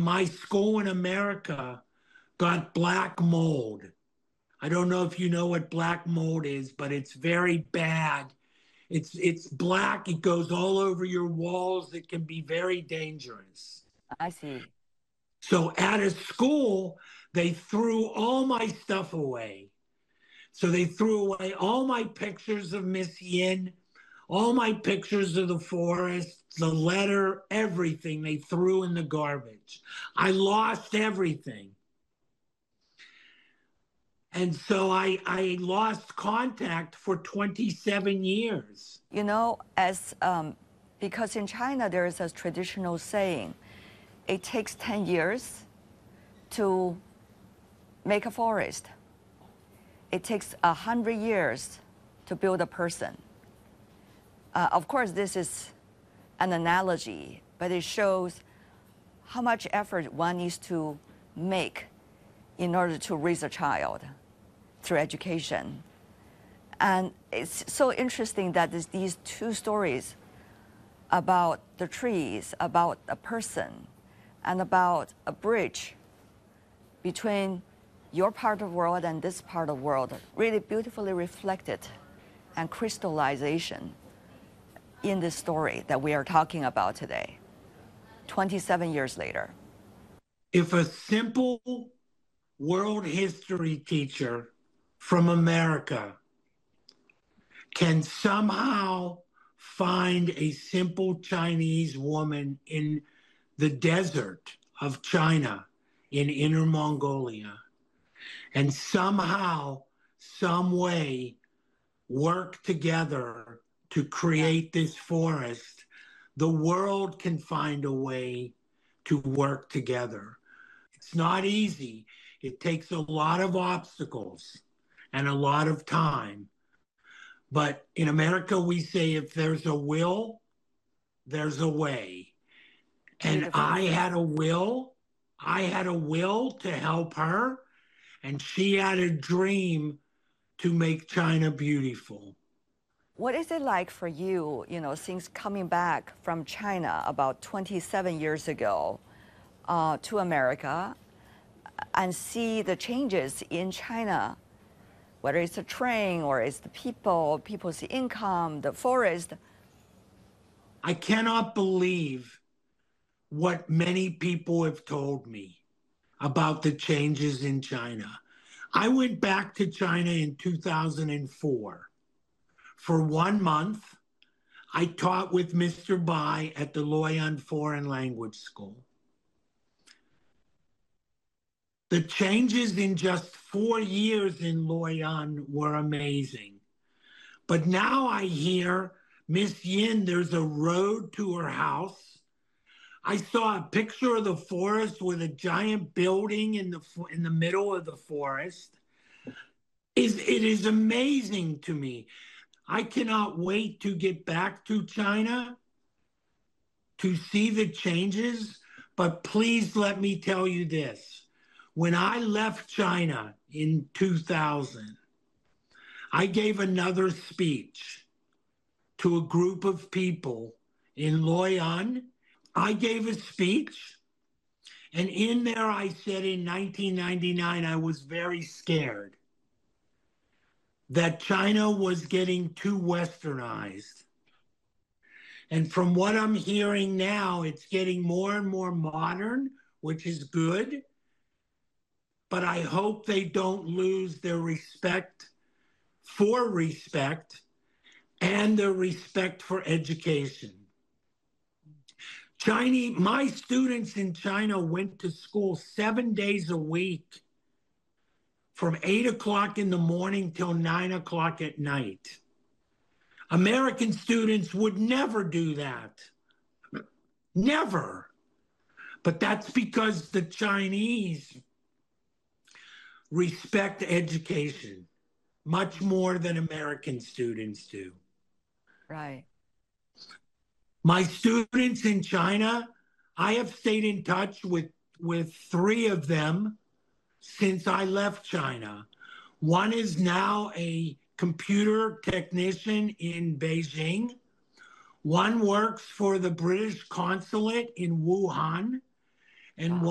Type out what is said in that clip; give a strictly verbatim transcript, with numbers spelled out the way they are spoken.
my school in America got black mold. I don't know if you know what black mold is, but it's very bad. It's it's black. It goes all over your walls. It can be very dangerous. I see. So at a school, they threw all my stuff away. So they threw away all my pictures of Miss Yin, all my pictures of the forest, the letter, everything they threw in the garbage. I lost everything. And so I, I lost contact for twenty-seven years. You know, as um, because in China there is a traditional saying, it takes ten years to make a forest. It takes a hundred years to build a person. Uh, of course, this is an analogy, but it shows how much effort one needs to make in order to raise a child through education. And it's so interesting that there's these two stories about the trees, about a person, and about a bridge between your part of the world and this part of the world, really beautifully reflected and crystallization in this story that we are talking about today, twenty-seven years later. If a simple world history teacher from America can somehow find a simple Chinese woman in the desert of China in Inner Mongolia and somehow, some way work together to create this forest, the world can find a way to work together. It's not easy. It takes a lot of obstacles and a lot of time. But in America, we say if there's a will, there's a way. And I had a will. I had a will to help her, and she had a dream to make China beautiful. What is it like for you, you know, since coming back from China about twenty-seven years ago uh, to America and see the changes in China, whether it's the train or it's the people, people's income, the forest? I cannot believe what many people have told me about the changes in China. I went back to China in two thousand four. For one month, I taught with Mister Bai at the Luoyang Foreign Language School. The changes in just four years in Luoyang were amazing. But now I hear Miss Yin, there's a road to her house. I saw a picture of the forest with a giant building in the in the middle of the forest. Is it is amazing to me. I cannot wait to get back to China to see the changes. But please let me tell you this. When I left China in two thousand, I gave another speech to a group of people in Luoyang. I gave a speech, and in there I said in nineteen ninety-nine, I was very scared that China was getting too westernized. And from what I'm hearing now, it's getting more and more modern, which is good. But I hope they don't lose their respect for respect and their respect for education. Chinese, my students in China went to school seven days a week from eight o'clock in the morning till nine o'clock at night. American students would never do that. Never. But that's because the Chinese respect education much more than American students do. Right. My students in China, I have stayed in touch with, with three of them since I left China. One is now a computer technician in Beijing. One works for the British consulate in Wuhan. And one